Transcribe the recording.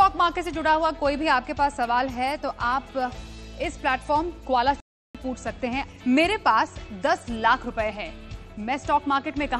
Stock market से जुड़ा हुआ कोई भी आपके पास सवाल है तो आप इस प्लेटफॉर्म क्वाला से पूछ सकते हैं। मेरे पास 10 लाख रुपए है, मैं स्टॉक मार्केट में